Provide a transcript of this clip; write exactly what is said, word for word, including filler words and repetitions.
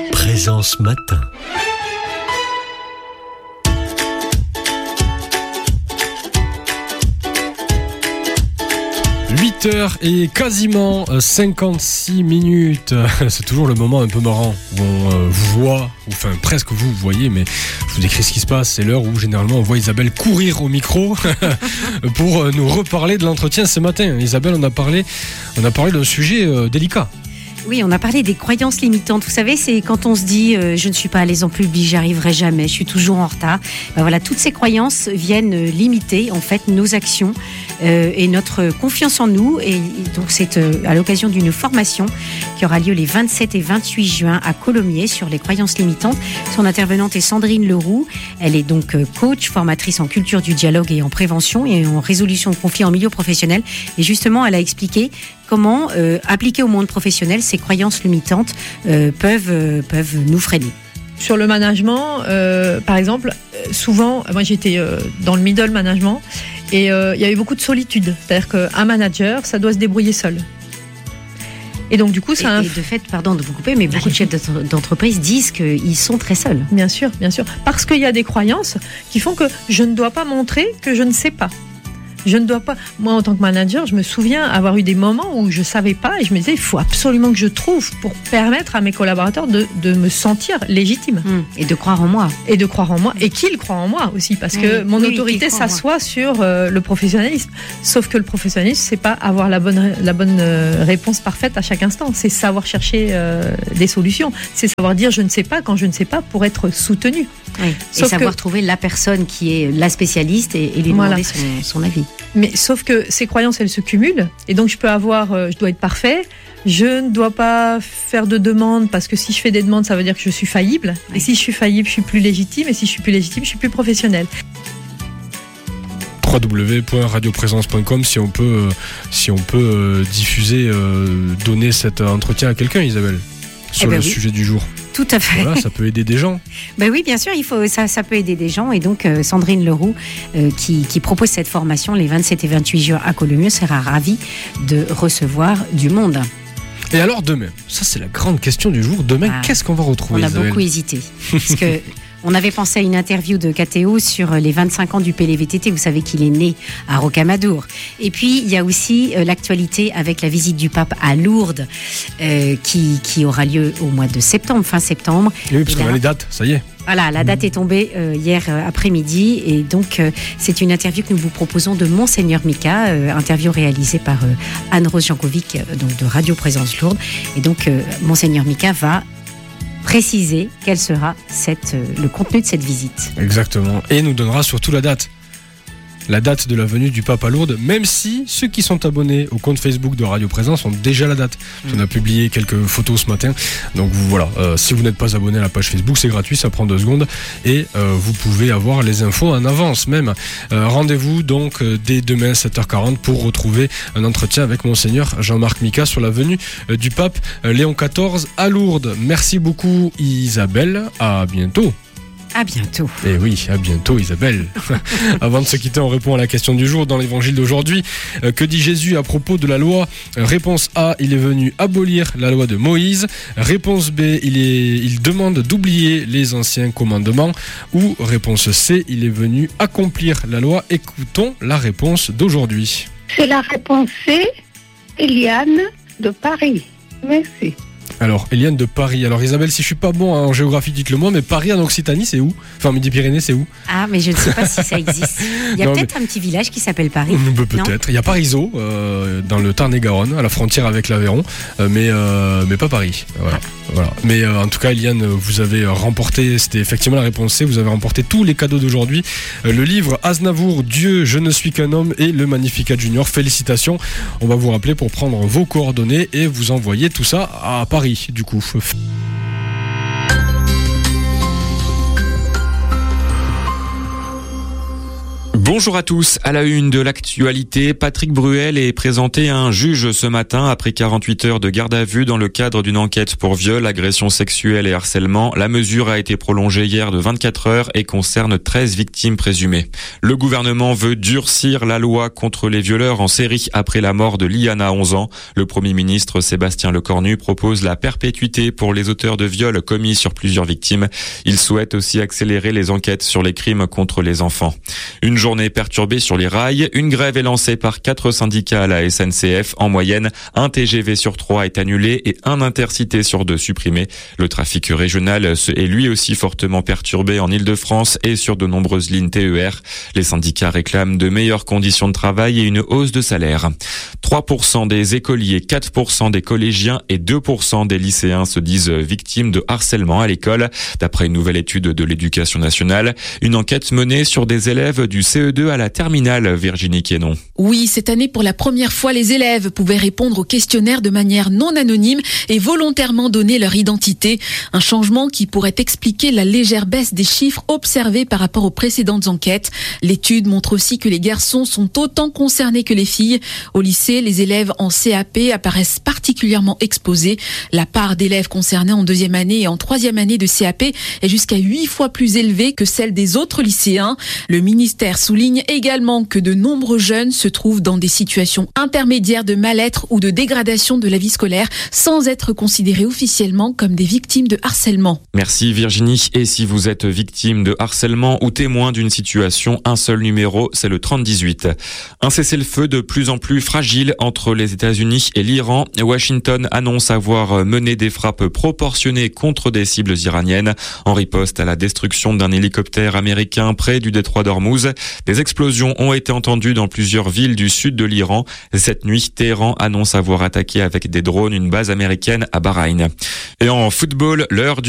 Présence Matin. huit heures et quasiment cinquante-six minutes. C'est toujours le moment un peu marrant où on euh, vous voit, ou enfin presque vous, vous voyez, mais je vous décris ce qui se passe. C'est l'heure où généralement on voit Isabelle courir au micro pour nous reparler de l'entretien ce matin. Isabelle, on a parlé, on a parlé d'un sujet euh, délicat. Oui, on a parlé des croyances limitantes. Vous savez, c'est quand on se dit euh, je ne suis pas à l'aise en public, j'y arriverai jamais, je suis toujours en retard. Ben voilà, toutes ces croyances viennent limiter en fait nos actions euh, et notre confiance en nous. Et donc c'est euh, à l'occasion d'une formation qui aura lieu les vingt-sept et vingt-huit juin à Colomiers sur les croyances limitantes. Son intervenante est Sandrine Leroux. Elle est donc euh, coach, formatrice en culture du dialogue et en prévention et en résolution de conflits en milieu professionnel. Et justement, elle a expliqué comment euh, appliquer au monde professionnel ces croyances limitantes euh, peuvent, euh, peuvent nous freiner. Sur le management, euh, par exemple, souvent, moi j'étais euh, dans le middle management et euh, il y avait beaucoup de solitude. C'est-à-dire qu'un manager, ça doit se débrouiller seul. Et donc du coup, ça. Et, inf... et de fait, pardon de vous couper, mais beaucoup de chefs d'entreprise disent qu'ils sont très seuls. Bien sûr, bien sûr, parce qu'il y a des croyances qui font que je ne dois pas montrer que je ne sais pas. Je ne dois pas. Moi, en tant que manager, je me souviens avoir eu des moments où je savais pas et je me disais, il faut absolument que je trouve pour permettre à mes collaborateurs de, de me sentir légitime. Mmh. Et de croire en moi. Et de croire en moi. Et qu'ils croient en moi aussi. Parce que mmh. mon oui, autorité s'assoit sur euh, le professionnalisme. Sauf que le professionnalisme, c'est pas avoir la bonne, la bonne euh, réponse parfaite à chaque instant. C'est savoir chercher euh, des solutions. C'est savoir dire je ne sais pas quand je ne sais pas pour être soutenu. Oui. Et savoir que... trouver la personne qui est la spécialiste et, et lui voilà. demander son, son avis. Mais sauf que ces croyances, elles se cumulent. Et donc, je peux avoir, euh, je dois être parfait. Je ne dois pas faire de demandes parce que si je fais des demandes, ça veut dire que je suis faillible. Oui. Et si je suis faillible, je suis plus légitime. Et si je suis plus légitime, je suis plus professionnel. w w w point radio présence point com si on peut, euh, si on peut euh, diffuser, euh, donner cet entretien à quelqu'un, Isabelle, sur eh ben le oui. sujet du jour. Tout à fait. Voilà, ça peut aider des gens. Ben oui, bien sûr, il faut, ça, ça peut aider des gens. Et donc, euh, Sandrine Leroux, euh, qui, qui propose cette formation les vingt-sept et vingt-huit juin à Colomiers, sera ravie de recevoir du monde. Et alors demain, ça c'est la grande question du jour. Demain, ah, qu'est-ce qu'on va retrouver, On a Isabelle beaucoup hésité. Parce que on avait pensé à une interview de K T O sur les vingt-cinq ans du P L V T T. Vous savez qu'il est né à Rocamadour. Et puis, il y a aussi euh, l'actualité avec la visite du pape à Lourdes, euh, qui, qui aura lieu au mois de septembre, fin septembre. Oui, parce qu'on a les dates, ça y est. Voilà, la date est tombée euh, hier euh, après-midi. Et donc, euh, c'est une interview que nous vous proposons de Monseigneur Mika, euh, interview réalisée par euh, Anne-Rose Jankovic, euh, donc de Radio Présence Lourdes. Et donc, euh, Monseigneur Mika va préciser quel sera cette, euh, le contenu de cette visite. Exactement. Et nous donnera surtout la date. La date de la venue du pape à Lourdes, même si ceux qui sont abonnés au compte Facebook de Radio Présence ont déjà la date. Mmh. On a publié quelques photos ce matin. Donc voilà, euh, si vous n'êtes pas abonné à la page Facebook, c'est gratuit, ça prend deux secondes. Et euh, vous pouvez avoir les infos en avance même. Euh, rendez-vous donc euh, dès demain sept heures quarante pour retrouver un entretien avec Monseigneur Jean-Marc Mika sur la venue euh, du pape euh, Léon quatorze à Lourdes. Merci beaucoup Isabelle, à bientôt. À bientôt. Et oui, à bientôt Isabelle. Avant de se quitter, on répond à la question du jour dans l'évangile d'aujourd'hui. Euh, que dit Jésus à propos de la loi ? Réponse A, il est venu abolir la loi de Moïse. Réponse B, il, est, il demande d'oublier les anciens commandements. Ou réponse C, il est venu accomplir la loi. Écoutons la réponse d'aujourd'hui. C'est la réponse C, Eliane de Paris. Merci. Alors, Eliane de Paris. Alors, Isabelle, si je suis pas bon en géographie, dites-le moi, mais Paris en Occitanie, c'est où ? Enfin, Midi-Pyrénées, c'est où ? Ah, mais je ne sais pas si ça existe. Il y a non, peut-être mais... un petit village qui s'appelle Paris. Peut-être. Il y a Parisot, euh, dans le Tarn-et-Garonne, à la frontière avec l'Aveyron, euh, mais, euh, mais pas Paris. Voilà. Ah. Voilà. Mais euh, en tout cas, Eliane, vous avez remporté, c'était effectivement la réponse C, vous avez remporté tous les cadeaux d'aujourd'hui. Euh, le livre Aznavour, Dieu, je ne suis qu'un homme et le Magnificat Junior. Félicitations. On va vous rappeler pour prendre vos coordonnées et vous envoyer tout ça à Paris, du coup. Bonjour à tous. À la une de l'actualité, Patrick Bruel est présenté à un juge ce matin après quarante-huit heures de garde à vue dans le cadre d'une enquête pour viol, agression sexuelle et harcèlement. La mesure a été prolongée hier de vingt-quatre heures et concerne treize victimes présumées. Le gouvernement veut durcir la loi contre les violeurs en série après la mort de Liana, onze ans. Le Premier ministre Sébastien Lecornu propose la perpétuité pour les auteurs de viols commis sur plusieurs victimes. Il souhaite aussi accélérer les enquêtes sur les crimes contre les enfants. Une journée perturbée sur les rails. Une grève est lancée par quatre syndicats à la S N C F. En moyenne, un T G V sur trois est annulé et un intercité sur deux supprimé. Le trafic régional est lui aussi fortement perturbé en Île-de-France et sur de nombreuses lignes T E R. Les syndicats réclament de meilleures conditions de travail et une hausse de salaire. trois pour cent des écoliers, quatre pour cent des collégiens et deux pour cent des lycéens se disent victimes de harcèlement à l'école. D'après une nouvelle étude de l'Éducation nationale, une enquête menée sur des élèves du C E deux à la terminale, Virginie Quénon. Oui, cette année, pour la première fois, les élèves pouvaient répondre au questionnaire de manière non anonyme et volontairement donner leur identité. Un changement qui pourrait expliquer la légère baisse des chiffres observés par rapport aux précédentes enquêtes. L'étude montre aussi que les garçons sont autant concernés que les filles. Au lycée, les élèves en C A P apparaissent particulièrement exposés. La part d'élèves concernés en deuxième année et en troisième année de C A P est jusqu'à huit fois plus élevée que celle des autres lycéens. Le ministère souligne également que de nombreux jeunes se trouvent dans des situations intermédiaires de mal-être ou de dégradation de la vie scolaire sans être considérés officiellement comme des victimes de harcèlement. Merci Virginie. Et si vous êtes victime de harcèlement ou témoin d'une situation, un seul numéro, c'est le trente dix-huit. Un cessez-le-feu de plus en plus fragile entre les États-Unis et l'Iran. Washington annonce avoir mené des frappes proportionnées contre des cibles iraniennes en riposte à la destruction d'un hélicoptère américain près du détroit d'Ormuz. Des explosions ont été entendues dans plusieurs villes du sud de l'Iran. Cette nuit, Téhéran annonce avoir attaqué avec des drones une base américaine à Bahreïn. Et en football, l'heure du